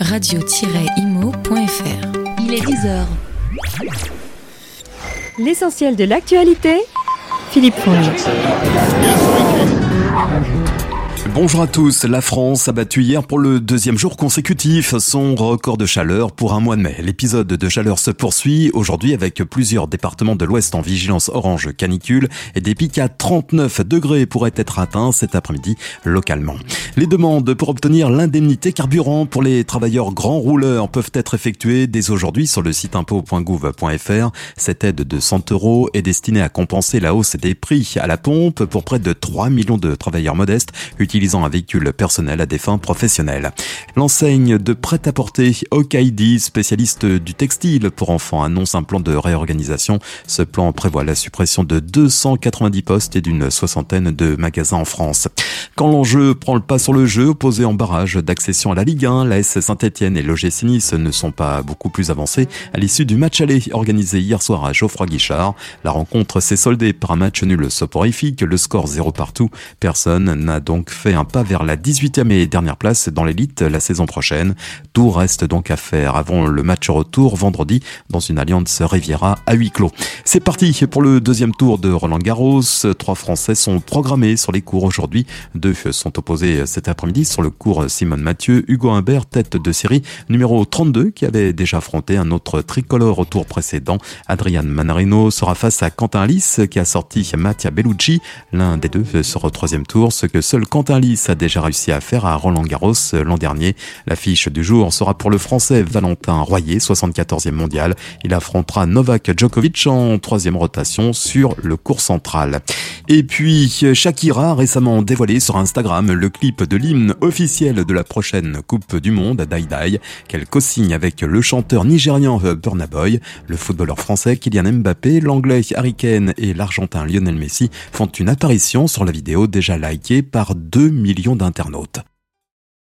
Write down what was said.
radio-imo.fr. Il est 10h. L'essentiel de l'actualité, Philippe Fournier. Bonjour à tous. La France a battu hier pour le deuxième jour consécutif son record de chaleur pour un mois de mai. L'épisode de chaleur se poursuit aujourd'hui avec plusieurs départements de l'Ouest en vigilance orange canicule et des pics à 39 degrés pourraient être atteints cet après-midi localement. Les demandes pour obtenir l'indemnité carburant pour les travailleurs grands rouleurs peuvent être effectuées dès aujourd'hui sur le site impôt.gouv.fr. Cette aide de 100 € est destinée à compenser la hausse des prix à la pompe pour près de 3 millions de travailleurs modestes utilisant un véhicule personnel à des fins professionnelles. L'enseigne de prêt-à-porter Okaidi, spécialiste du textile pour enfants, annonce un plan de réorganisation. Ce plan prévoit la suppression de 290 postes et d'une soixantaine de magasins en France. Quand l'enjeu prend le pas sur le jeu, opposé en barrage d'accession à la Ligue 1, l'AS Saint-Etienne et l'OGC Nice ne sont pas beaucoup plus avancés à l'issue du match aller organisé hier soir à Geoffroy-Guichard. La rencontre s'est soldée par un match nul soporifique, le score 0 partout. Personne n'a donc fait un pas vers la 18e et dernière place dans l'élite la saison prochaine. Tout reste donc à faire avant le match retour vendredi dans une Allianz Riviera à huis clos. C'est parti pour le deuxième tour de Roland-Garros. 3 Français sont programmés sur les cours aujourd'hui. 2 sont opposés cet après-midi sur le cours Simone Mathieu. Hugo Humbert, tête de série numéro 32, qui avait déjà affronté un autre tricolore au tour précédent. Adrian Manarino sera face à Quentin Alice qui a sorti Mattia Bellucci. L'un des deux sera au troisième tour, ce que seul Quentin Alice a déjà réussi à faire à Roland-Garros l'an dernier. L'affiche du jour sera pour le Français Valentin Royer, 74e mondial. Il affrontera Novak Djokovic en 3e rotation sur le court central. Et puis, Shakira a récemment dévoilé sur Instagram le clip de l'hymne officiel de la prochaine Coupe du Monde, Die Die, qu'elle co-signe avec le chanteur nigérian Burna Boy. Le footballeur français Kylian Mbappé, l'anglais Harry Kane et l'argentin Lionel Messi font une apparition sur la vidéo déjà likée par 2 millions d'internautes.